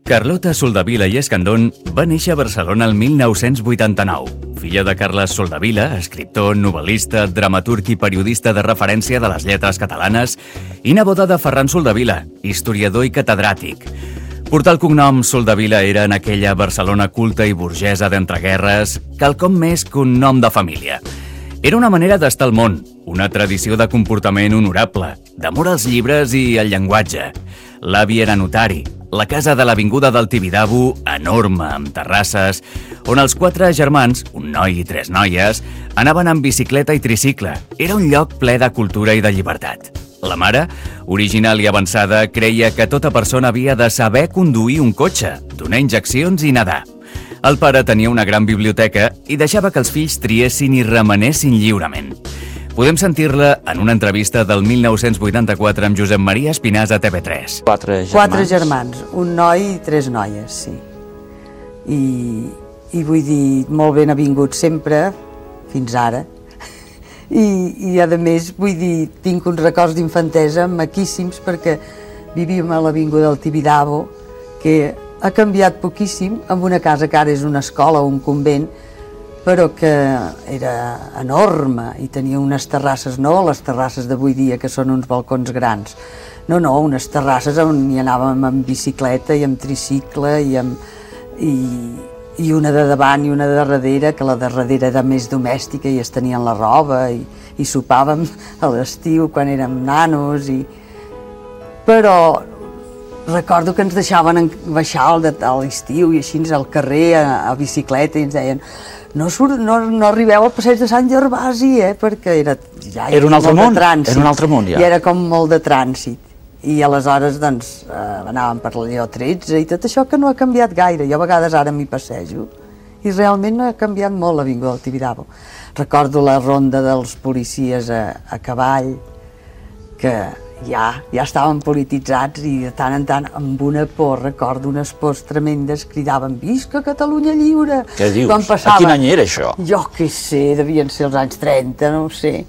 Carlota Soldevila i Escandón va néixer a Barcelona el 1989. Filla de Carles Soldevila, escriptor, novel·lista, dramaturg i periodista de referència de les lletres catalanes, i neboda de Ferran Soldevila, historiador i catedràtic. Portar el cognom Soldevila era en aquella Barcelona culta i burgesa d'entreguerres quelcom més que un nom de família. Era una manera d'estar al món, una tradició de comportament honorable, d'amor als llibres i al llenguatge. L'avi era notari, la casa de l'avinguda del Tibidabo, enorme, amb terrasses, on els 4 germans, un noi i 3 noies, anaven en bicicleta i tricicle. Era un lloc ple de cultura i de llibertat. La mare, original i avançada, creia que tota persona havia de saber conduir un cotxe, donar injeccions i nedar. El pare tenia una gran biblioteca i deixava que els fills triessin i remenessin lliurement. Podem sentir-la en una entrevista del 1984 amb Josep Maria Espinàs a TV3. 4 germans, un noi i 3 noies, sí. I vull dir, molt ben avingut sempre, fins ara. I a més, vull dir, tinc uns records d'infantesa maquíssims perquè vivíem a l'avinguda del Tibidabo, que ha canviat poquíssim, amb una casa que ara és una escola o un convent, però que era enorme i tenia unes terrasses, no les terrasses d'avui dia, que són uns balcons grans. No, unes terrasses on hi anàvem amb bicicleta i amb tricicle i una de davant i una de darrere, que la de darrere era més domèstica i es tenien la roba i sopàvem a l'estiu quan érem nanos. Però recordo que ens deixaven baixar a l'estiu i així al carrer a bicicleta i ens deien no arribeu al passeig de Sant Gervasi, perquè era un altre món, era un altre món ja. I era com molt de trànsit. I aleshores doncs anàvem per la Lleó 13 i tot això que no ha canviat gaire. Jo a vegades ara m'hi passejo i realment ha canviat molt l'avinguda del Tibidabo. Recordo la ronda dels policies a cavall, que ja estaven polititzats i de tant en tant amb una por, recordo unes pors tremendes, cridaven visca Catalunya lliure. Què dius? A quin any era això? Jo què sé, devien ser els anys 30, no ho sé.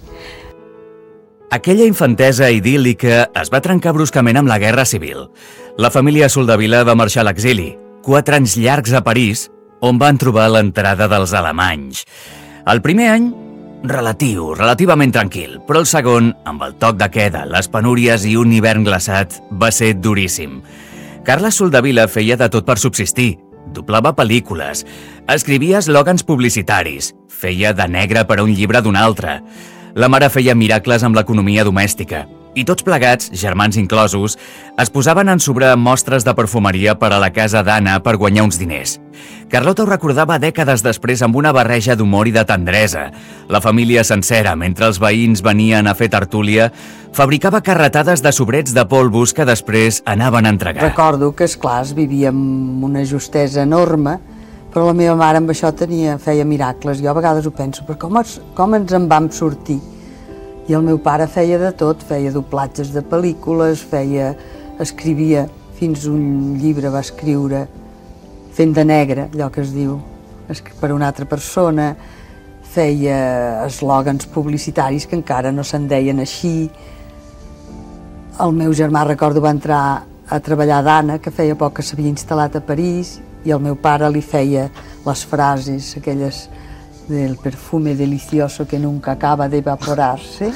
Aquella infantesa idíl·lica es va trencar bruscament amb la Guerra Civil. La família Soldevila va marxar a l'exili, 4 anys llargs a París, on van trobar l'entrada dels alemanys. El primer any, relativament tranquil, però el segon, amb el toc de queda, les penúries i un hivern glaçat, va ser duríssim. Carles Soldevila feia de tot per subsistir, doblava pel·lícules, escrivia eslògans publicitaris, feia de negre per a un llibre d'un altre. La mare feia miracles amb l'economia domèstica i tots plegats, germans inclosos, es posaven a ensobrar mostres de perfumeria per a la casa d'Anna per guanyar uns diners. Carlota ho recordava dècades després amb una barreja d'humor i de tendresa. La família sencera, mentre els veïns venien a fer tertúlia, fabricava carretades de sobrets de polvos que després anaven a entregar. Recordo que, esclar, vivíem una justesa enorme, però la meva mare amb això feia miracles. Jo a vegades ho penso, però com ens en vam sortir? I el meu pare feia de tot, feia doblatges de pel·lícules, escrivia, fins un llibre va escriure, fent de negre, allò que es diu, per una altra persona, feia eslògans publicitaris que encara no se'n deien així. El meu germà, recordo, va entrar a treballar d'Anna, que feia poc que s'havia instal·lat a París, i el meu pare li feia les frases, aquelles del perfume delicioso que nunca acaba de evaporarse.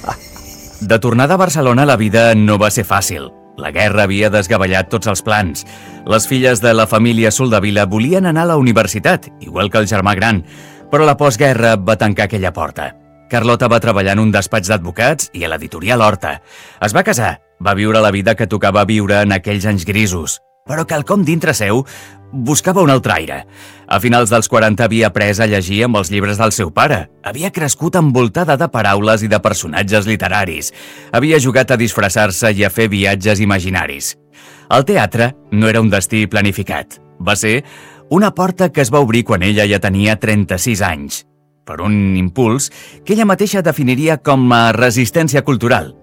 De tornada a Barcelona, la vida no va ser fàcil. La guerra havia desgavellat tots els plans. Les filles de la família Soldevila volien anar a la universitat, igual que el germà gran, però la postguerra va tancar aquella porta. Carlota va treballar en un despatx d'advocats i a l'editorial Horta. Es va casar, va viure la vida que tocava viure en aquells anys grisos, però quelcom dintre seu buscava un altre aire. A finals dels 40 havia après a llegir amb els llibres del seu pare. Havia crescut envoltada de paraules i de personatges literaris. Havia jugat a disfressar-se i a fer viatges imaginaris. El teatre no era un destí planificat. Va ser una porta que es va obrir quan ella ja tenia 36 anys, per un impuls que ella mateixa definiria com a resistència cultural.